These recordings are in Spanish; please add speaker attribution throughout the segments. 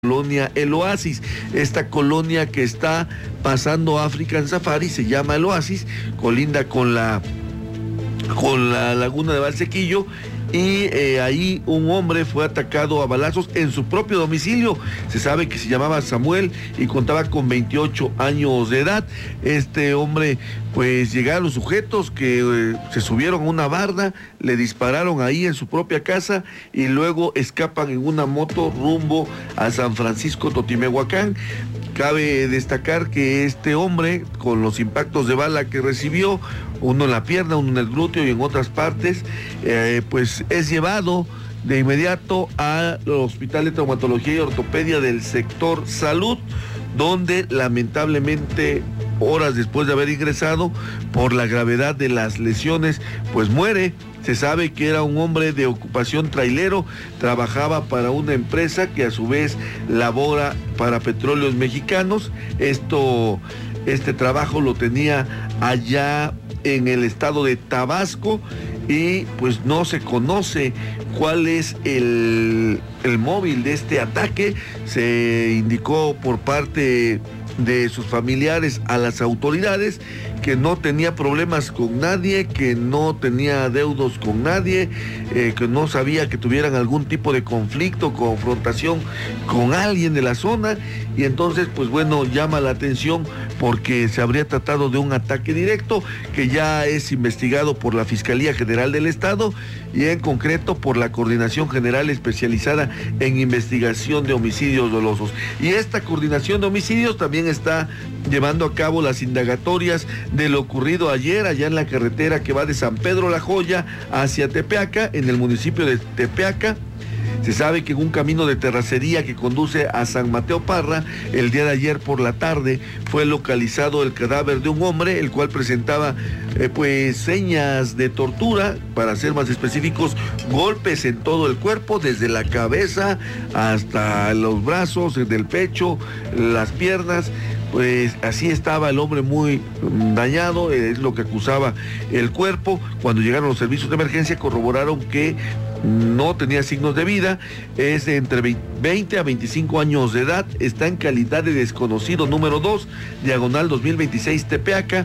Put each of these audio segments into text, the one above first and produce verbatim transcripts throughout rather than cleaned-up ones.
Speaker 1: colonia El Oasis, esta colonia que está pasando African Safari, se llama El Oasis, colinda con la con la laguna de Valsequillo, y eh, ahí un hombre fue atacado a balazos en su propio domicilio. Se sabe que se llamaba Samuel y contaba con veintiocho años de edad. Este hombre, pues llegaron los sujetos que eh, se subieron a una barda, le dispararon ahí en su propia casa y luego escapan en una moto rumbo a San Francisco Totimehuacán. Cabe destacar que este hombre, con los impactos de bala que recibió, uno en la pierna, uno en el glúteo y en otras partes, eh, pues es llevado de inmediato al Hospital de Traumatología y Ortopedia del sector salud, donde lamentablemente horas después de haber ingresado por la gravedad de las lesiones, pues muere. Se sabe que era un hombre de ocupación trailero, trabajaba para una empresa que a su vez labora para Petróleos Mexicanos. Esto, este trabajo lo tenía allá en el estado de Tabasco y pues no se conoce cuál es el, el móvil de este ataque. Se indicó por parte de sus familiares a las autoridades que no tenía problemas con nadie, que no tenía deudos con nadie, eh, que no sabía que tuvieran algún tipo de conflicto, confrontación con alguien de la zona, y entonces pues bueno, llama la atención porque se habría tratado de un ataque directo que ya es investigado por la Fiscalía General del Estado y en concreto por la Coordinación General Especializada en Investigación de Homicidios Dolosos. Y esta Coordinación de Homicidios también está llevando a cabo las indagatorias de lo ocurrido ayer allá en la carretera que va de San Pedro La Joya hacia Tepeaca, en el municipio de Tepeaca. Se sabe que en un camino de terracería que conduce a San Mateo Parra, el día de ayer por la tarde fue localizado el cadáver de un hombre, el cual presentaba eh, pues señas de tortura, para ser más específicos, golpes en todo el cuerpo, desde la cabeza hasta los brazos, desde el pecho, las piernas. Pues así estaba el hombre, muy dañado, es lo que acusaba el cuerpo. Cuando llegaron los servicios de emergencia corroboraron que no tenía signos de vida, es de entre veinte a veinticinco años de edad, está en calidad de desconocido número dos, diagonal dos mil veintiséis Tepeaca.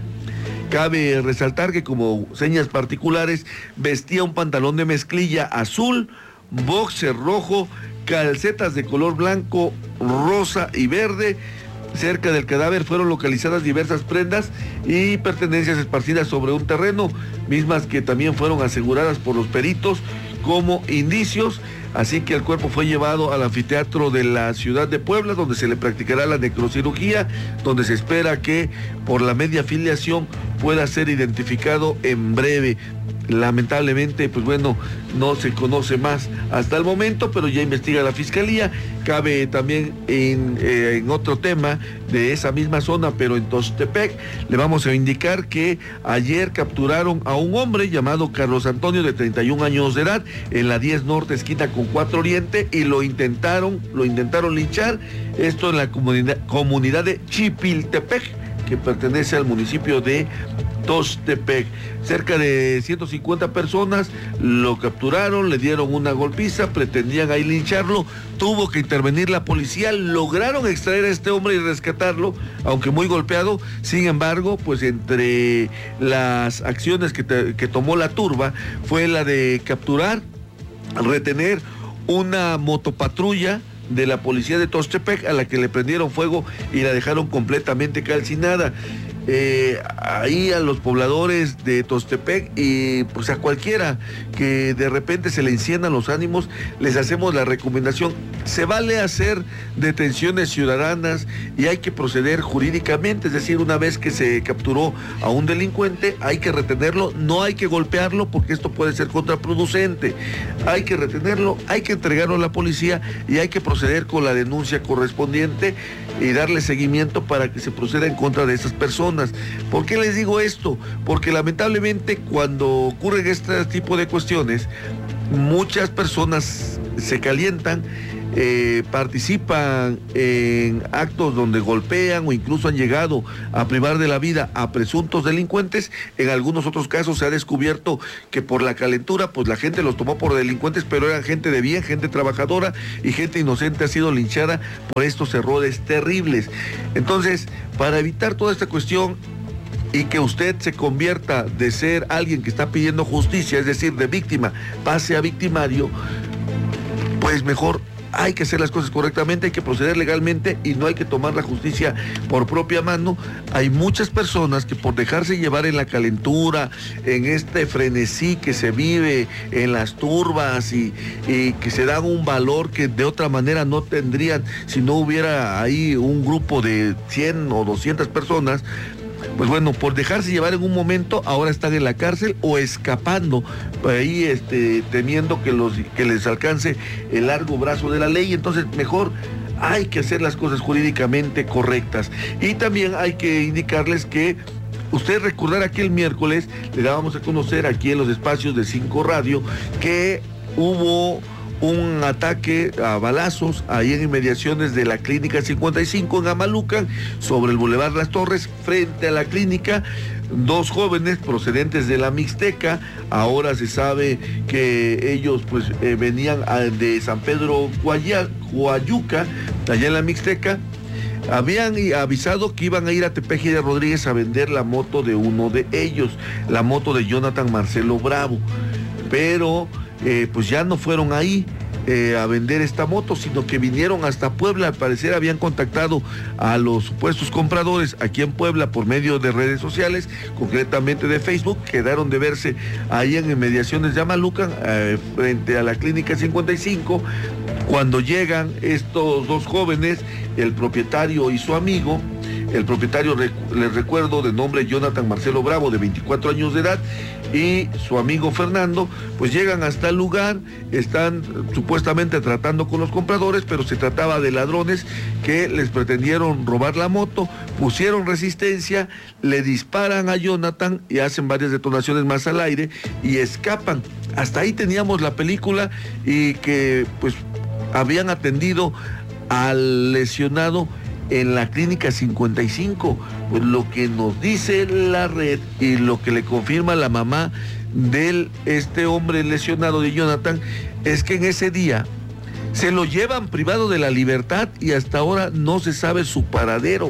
Speaker 1: Cabe resaltar que como señas particulares vestía un pantalón de mezclilla azul, boxer rojo, calcetas de color blanco, rosa y verde. Cerca del cadáver fueron localizadas diversas prendas y pertenencias esparcidas sobre un terreno, mismas que también fueron aseguradas por los peritos como indicios. Así que el cuerpo fue llevado al anfiteatro de la ciudad de Puebla, donde se le practicará la necrocirugía, donde se espera que por la media filiación pueda ser identificado en breve. Lamentablemente, pues bueno, no se conoce más hasta el momento, pero ya investiga la Fiscalía. Cabe también en, eh, en otro tema de esa misma zona, pero en Tuxtepec, le vamos a indicar que ayer capturaron a un hombre llamado Carlos Antonio, de treinta y un años de edad, en la diez Norte, esquina con cuatro Oriente, y lo intentaron, lo intentaron linchar, esto en la comunidad, comunidad de Chipiltepec, que pertenece al municipio de Tuxtepec. Cerca de ciento cincuenta personas lo capturaron, le dieron una golpiza, pretendían ahí lincharlo, tuvo que intervenir la policía, lograron extraer a este hombre y rescatarlo, aunque muy golpeado. Sin embargo, pues entre las acciones que, te, que tomó la turba fue la de capturar, retener una motopatrulla de la policía de Tuxtepec, a la que le prendieron fuego y la dejaron completamente calcinada. Eh, ahí a los pobladores de Tuxtepec y pues a cualquiera que de repente se le enciendan los ánimos, les hacemos la recomendación: se vale hacer detenciones ciudadanas y hay que proceder jurídicamente, es decir, una vez que se capturó a un delincuente hay que retenerlo, no hay que golpearlo porque esto puede ser contraproducente, hay que retenerlo, hay que entregarlo a la policía y hay que proceder con la denuncia correspondiente y darle seguimiento para que se proceda en contra de esas personas. ¿Por qué les digo esto? Porque lamentablemente cuando ocurren este tipo de cuestiones, muchas personas se calientan eh, participan en actos donde golpean o incluso han llegado a privar de la vida a presuntos delincuentes. En algunos otros casos se ha descubierto que por la calentura, pues la gente los tomó por delincuentes, pero eran gente de bien, gente trabajadora, y gente inocente ha sido linchada por estos errores terribles. Entonces, para evitar toda esta cuestión y que usted se convierta de ser alguien que está pidiendo justicia, es decir, de víctima, pase a victimario, pues mejor hay que hacer las cosas correctamente, hay que proceder legalmente y no hay que tomar la justicia por propia mano. Hay muchas personas que por dejarse llevar en la calentura, en este frenesí que se vive en las turbas y, y que se dan un valor que de otra manera no tendrían si no hubiera ahí un grupo de cien o doscientas personas, pues bueno, por dejarse llevar en un momento, ahora están en la cárcel o escapando, ahí este, temiendo que, los, que les alcance el largo brazo de la ley. Entonces mejor hay que hacer las cosas jurídicamente correctas. Y también hay que indicarles que usted recordará que el miércoles le dábamos a conocer aquí en los espacios de Cinco Radio que hubo un ataque a balazos ahí en inmediaciones de la Clínica cincuenta y cinco en Amalucan, sobre el Boulevard Las Torres, frente a la clínica. Dos jóvenes procedentes de la Mixteca, ahora se sabe que ellos pues eh, venían a, de San Pedro Guayuca, allá en la Mixteca. Habían avisado que iban a ir a Tepeji de Rodríguez a vender la moto de uno de ellos, la moto de Jonathan Marcelo Bravo, pero Eh, pues ya no fueron ahí eh, a vender esta moto, sino que vinieron hasta Puebla. Al parecer habían contactado a los supuestos compradores aquí en Puebla por medio de redes sociales, concretamente de Facebook. Quedaron de verse ahí en inmediaciones de Amalucan, eh, frente a la Clínica cincuenta y cinco. Cuando llegan estos dos jóvenes, el propietario y su amigo, el propietario, les recuerdo, de nombre Jonathan Marcelo Bravo, de veinticuatro años de edad, y su amigo Fernando, pues llegan hasta el lugar, están supuestamente tratando con los compradores, pero se trataba de ladrones que les pretendieron robar la moto, pusieron resistencia, le disparan a Jonathan y hacen varias detonaciones más al aire y escapan. Hasta ahí teníamos la película, y que pues habían atendido al lesionado en la Clínica cincuenta y cinco. Pues lo que nos dice la red y lo que le confirma la mamá de este hombre lesionado de Jonathan es que en ese día se lo llevan privado de la libertad y hasta ahora no se sabe su paradero.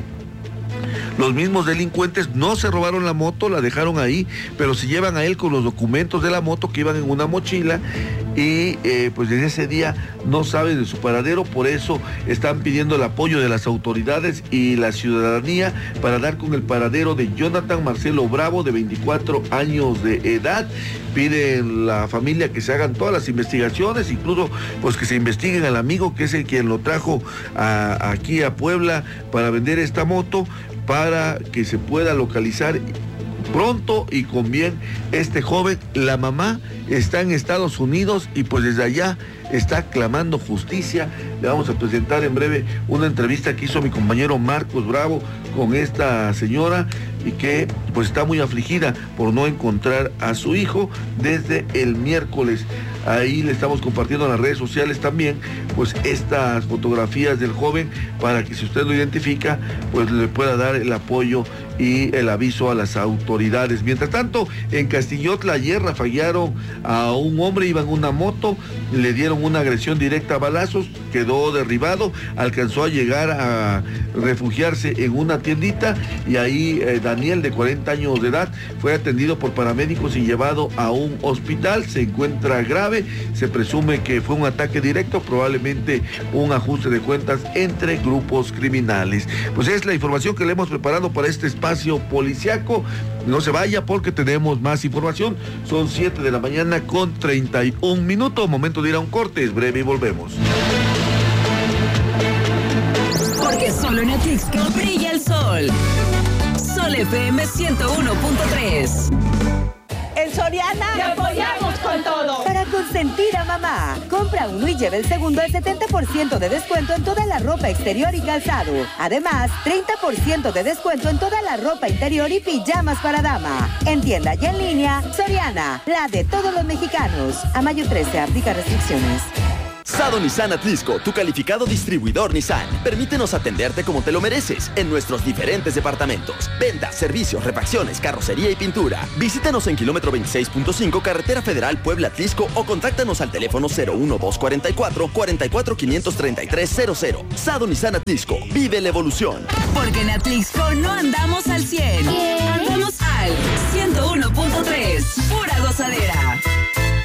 Speaker 1: Los mismos delincuentes no se robaron la moto, la dejaron ahí, pero se llevan a él con los documentos de la moto que iban en una mochila, y eh, pues desde ese día no sabe de su paradero. Por eso están pidiendo el apoyo de las autoridades y la ciudadanía para dar con el paradero de Jonathan Marcelo Bravo, de veinticuatro años de edad. Piden la familia que se hagan todas las investigaciones, incluso pues que se investiguen al amigo que es el quien lo trajo a, aquí a Puebla para vender esta moto, para que se pueda localizar pronto y con bien este joven. La mamá está en Estados Unidos y pues desde allá está clamando justicia. Le vamos a presentar en breve una entrevista que hizo mi compañero Marcos Bravo con esta señora, y que pues está muy afligida por no encontrar a su hijo desde el miércoles. Ahí le estamos compartiendo en las redes sociales también pues estas fotografías del joven, para que si usted lo identifica pues le pueda dar el apoyo y el aviso a las autoridades. Mientras tanto, en Castillotla ayer rafaguearon a un hombre, iba en una moto, le dieron una agresión directa a balazos, quedó derribado, alcanzó a llegar a refugiarse en una tiendita, y ahí eh, Daniel, de cuarenta años de edad, fue atendido por paramédicos y llevado a un hospital. Se encuentra grave, se presume que fue un ataque directo, probablemente un ajuste de cuentas entre grupos criminales. Pues es la información que le hemos preparado para este espacio policiaco. No se vaya porque tenemos más información. Son siete de la mañana con treinta y un minutos. Momento de ir a un corte, es breve y volvemos.
Speaker 2: Porque solo en Atlixco brilla el sol. Sol F M ciento uno punto tres.
Speaker 3: En Soriana
Speaker 4: te apoyamos con todo.
Speaker 3: Para consentir a mamá, compra uno y lleva el segundo al setenta por ciento de descuento en toda la ropa exterior y calzado. Además, treinta por ciento de descuento en toda la ropa interior y pijamas para dama. En tienda y en línea, Soriana, la de todos los mexicanos. A mayo trece, aplica restricciones.
Speaker 5: Sado Nissan Atlisco, tu calificado distribuidor Nissan. Permítenos atenderte como te lo mereces en nuestros diferentes departamentos. Ventas, servicios, refacciones, carrocería y pintura. Visítanos en kilómetro veintiséis punto cinco, Carretera Federal Puebla Atlisco o contáctanos al teléfono cero uno dos cuatro cuatro, cuatro cuatro cinco tres tres cero cero. Sado Nissan Atlisco, vive la evolución.
Speaker 2: Porque en Atlisco no andamos al cien,